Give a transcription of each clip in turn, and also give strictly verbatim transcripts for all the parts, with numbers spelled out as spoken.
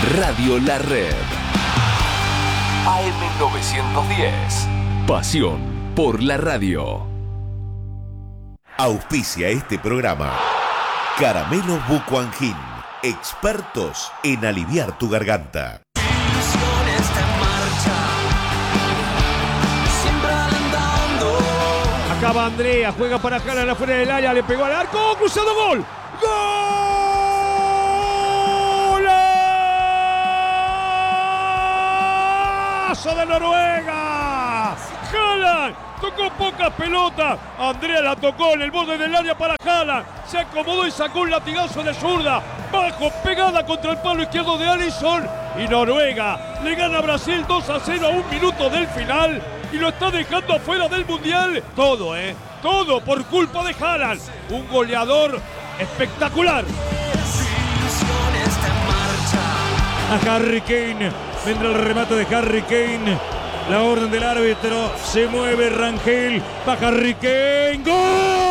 Radio La Red. A M novecientos diez. Pasión por la radio. Auspicia este programa Caramelos Bucuangín, expertos en aliviar tu garganta. Acaba Andrea, juega para Haaland afuera del área, le pegó al arco, cruzado, gol. ¡Golazo de Noruega! Haaland tocó pocas pelotas, Andrea la tocó en el borde del área para Haaland, se acomodó y sacó un latigazo de zurda, bajo, pegada contra el palo izquierdo de Alisson, y Noruega le gana a Brasil dos a cero a un minuto del final y lo está dejando afuera del Mundial. Todo, ¿eh? Todo por culpa de Haaland, un goleador espectacular. A Harry Kane, vendrá el remate de Harry Kane. La orden del árbitro, se mueve Rangel, va Harry Kane, ¡gol!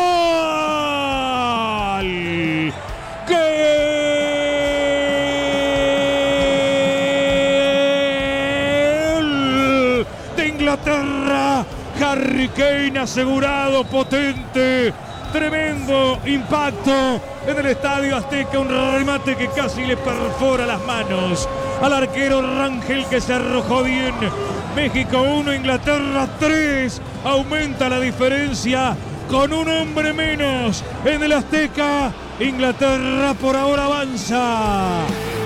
¡Gol! De Inglaterra, Harry Kane asegurado, potente, tremendo impacto en el Estadio Azteca, un remate que casi le perfora las manos al arquero Rangel, que se arrojó bien. México uno, Inglaterra tres, aumenta la diferencia con un hombre menos en el Azteca. Inglaterra por ahora avanza.